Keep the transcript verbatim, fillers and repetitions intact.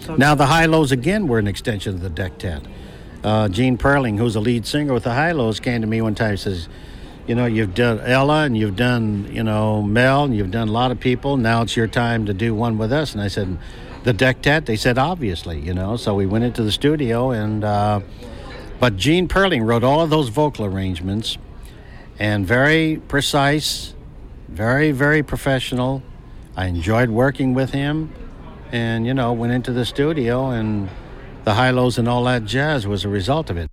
Now the High-Lows again were an extension of the Dectet. Uh, Gene Perling, who's a lead singer with the High-Lows, came to me one time and says, you know, you've done Ella and you've done, you know, Mel and you've done a lot of people. Now it's your time to do one with us. And I said, the Dectet? They said, obviously, you know. So we went into the studio and, uh, but Gene Perling wrote all of those vocal arrangements and very precise, very, very professional. I enjoyed working with him and, you know, went into the studio and the High-Lows and all that jazz was a result of it.